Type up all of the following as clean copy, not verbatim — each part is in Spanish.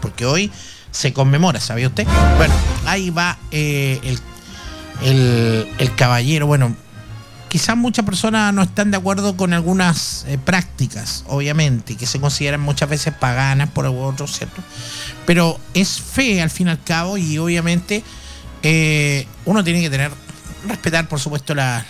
porque hoy se conmemora, ¿sabía usted? Bueno, ahí va el caballero. Bueno, quizás muchas personas no están de acuerdo con algunas prácticas, obviamente, que se consideran muchas veces paganas por otros, ¿cierto? Pero es fe al fin y al cabo, y obviamente uno tiene que respetar, por supuesto, la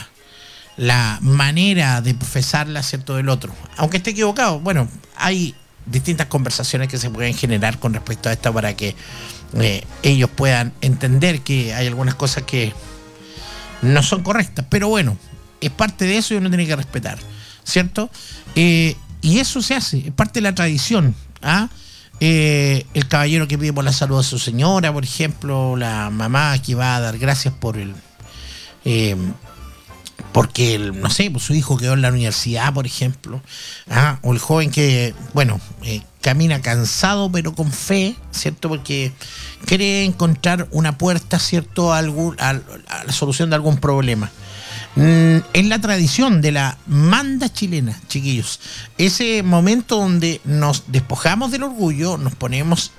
manera de profesarla, ¿cierto?, del otro. Aunque esté equivocado, bueno, hay distintas conversaciones que se pueden generar con respecto a esto para que ellos puedan entender que hay algunas cosas que no son correctas, pero bueno, es parte de eso y uno tiene que respetar, ¿cierto? Y eso se hace, es parte de la tradición, ¿ah? El caballero que pide por la salud de su señora, por ejemplo, la mamá que va a dar gracias porque no sé, pues su hijo quedó en la universidad, por ejemplo, ¿ah? O el joven que, bueno, camina cansado pero con fe, ¿cierto? Porque quiere encontrar una puerta, ¿cierto?, a la solución de algún problema. Es la tradición de la manda chilena, chiquillos. Ese momento donde nos despojamos del orgullo, nos ponemos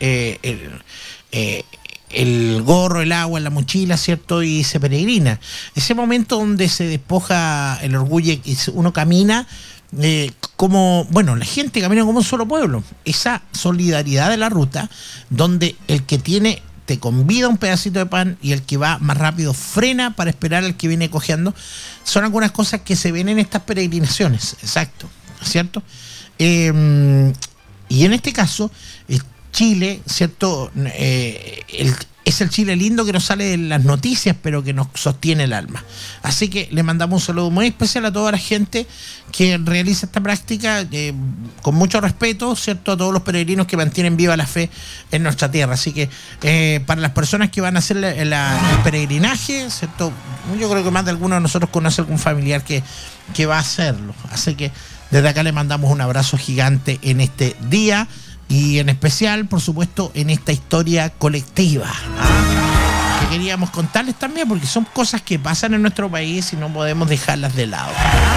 el gorro, el agua, la mochila, ¿cierto? Y se peregrina. Ese momento donde se despoja el orgullo y uno camina como, bueno, la gente camina como un solo pueblo. Esa solidaridad de la ruta, donde el que tiene te convida un pedacito de pan y el que va más rápido frena para esperar al que viene cojeando, son algunas cosas que se ven en estas peregrinaciones, exacto, ¿cierto? Y en este caso, Chile, ¿cierto? Es el Chile lindo que nos sale en las noticias, pero que nos sostiene el alma. Así que le mandamos un saludo muy especial a toda la gente que realiza esta práctica, con mucho respeto, ¿cierto?, a todos los peregrinos que mantienen viva la fe en nuestra tierra. Así que para las personas que van a hacer el peregrinaje, ¿cierto?, yo creo que más de alguno de nosotros conoce algún familiar que va a hacerlo. Así que desde acá le mandamos un abrazo gigante en este día. Y en especial, por supuesto, en esta historia colectiva, que queríamos contarles también, porque son cosas que pasan en nuestro país y no podemos dejarlas de lado.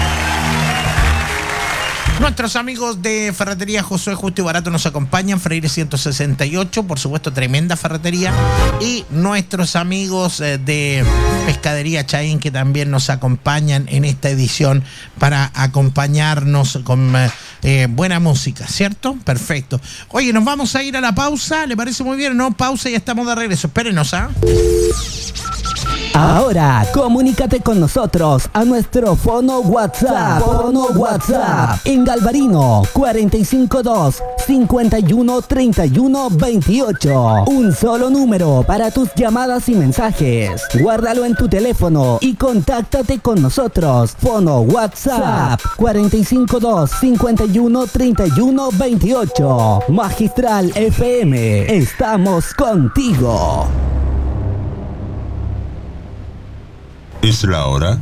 Nuestros amigos de Ferretería Josué Justo y Barato nos acompañan, Freire 168, por supuesto, tremenda ferretería. Y nuestros amigos de Pescadería Chaín, que también nos acompañan en esta edición para acompañarnos con buena música, ¿cierto? Perfecto. Oye, nos vamos a ir a la pausa, ¿le parece muy bien? No, pausa y ya estamos de regreso. Espérenos, ¿ah? Ahora, comunícate con nosotros a nuestro fono WhatsApp. En Galvarino, 452-5131-28. Un solo número para tus llamadas y mensajes. Guárdalo en tu teléfono y contáctate con nosotros. Fono WhatsApp, 452-5131-28. Magistral FM, estamos contigo. Es la hora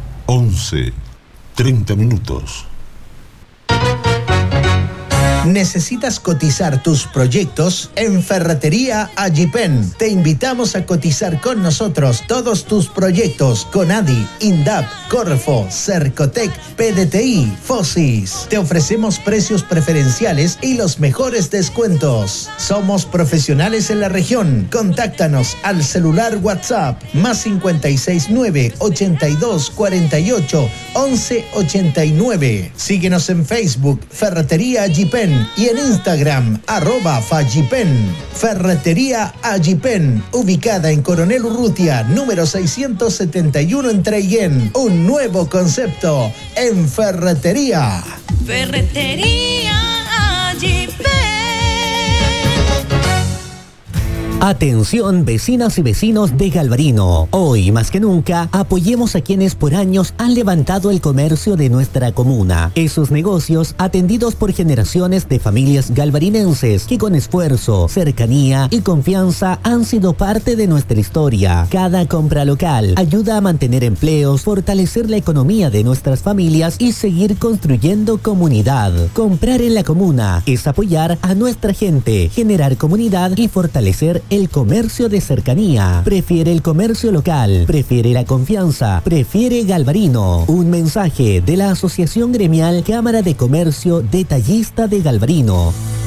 11:30. ¿Necesitas cotizar tus proyectos? En Ferretería Agipen te invitamos a cotizar con nosotros todos tus proyectos con ADI, INDAP, Corfo, Cercotec, PDTI, Fosis. Te ofrecemos precios preferenciales y los mejores descuentos. Somos profesionales en la región. Contáctanos al celular WhatsApp +569 82 48 11 89. Síguenos en Facebook Ferretería Agipen y en Instagram @Fagipen. Ferretería Agipen, ubicada en Coronel Urrutia, número 671 en Treillén. Un nuevo concepto en ferretería. Ferretería Agipen. Atención, vecinas y vecinos de Galvarino. Hoy más que nunca, apoyemos a quienes por años han levantado el comercio de nuestra comuna. Esos negocios atendidos por generaciones de familias galvarinenses que con esfuerzo, cercanía y confianza han sido parte de nuestra historia. Cada compra local ayuda a mantener empleos, fortalecer la economía de nuestras familias y seguir construyendo comunidad. Comprar en la comuna es apoyar a nuestra gente, generar comunidad y fortalecer el comercio de cercanía. Prefiere el comercio local, prefiere la confianza, prefiere Galvarino. Un mensaje de la Asociación Gremial Cámara de Comercio Detallista de Galvarino.